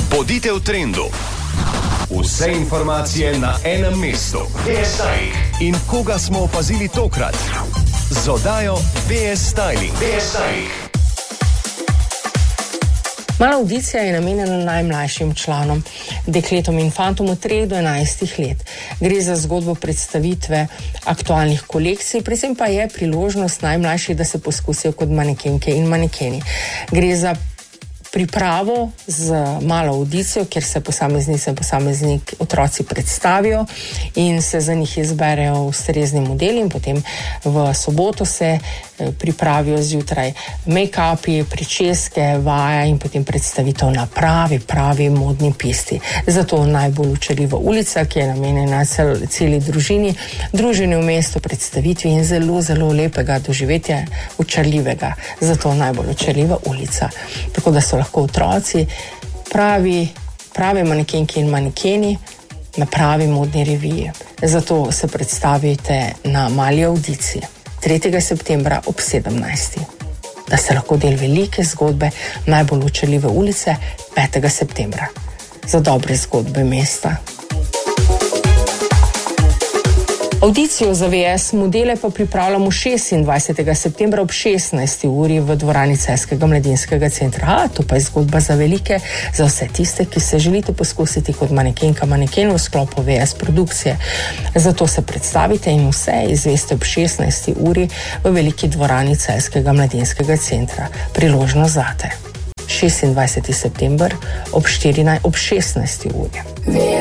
Bodite v trendu. Vse informacije na enem mestu. VS-Styling. In koga smo opazili tokrat? Z oddajo VS-Styling. Mala avdicija je namenjena najmlajšim članom, dekletom in fantom od 3 do 11 let. Gre za zgodbo predstavitve aktualnih kolekcij, predvsem pa je priložnost najmlajših, da se poskusijo kot manekenke in manekeni. Gre za pripravo z malo avdicijo, kjer se posameznice in posamezniki otroci predstavijo in se za njih izberejo ustrezni modeli in potem v soboto se pripravijo zjutraj make-upi, pričeske, vaja in potem predstavitev na pravi modni pisti. Zato najbolj učarljiva ulica, ki je namenjena celi družini, druženju v mestu, predstavitvi in zelo lepega doživetja učarljivega. Zato najbolj učarljiva ulica. Tako da so lahko otroci prave manekenke in manekeni na pravi modni reviji. Zato se predstavite na mali avdiciji 3. septembra ob 17. Da se lahko del velike zgodbe najbolj učarljive ulice 5. septembra. Za dobre zgodbe mesta. Avdicijo za VS modele pa pripravljamo 26. septembra ob 16. uri v dvorani Celjskega mladinskega centra. To pa je zgodba za velike, za vse tiste, ki se želite poskusiti kot manekenka, maneken v sklopu VS produkcije. Zato se predstavite in vse izveste ob 16. uri v veliki dvorani Celjskega mladinskega centra. Priložnost zate. 26. september ob 16. uri.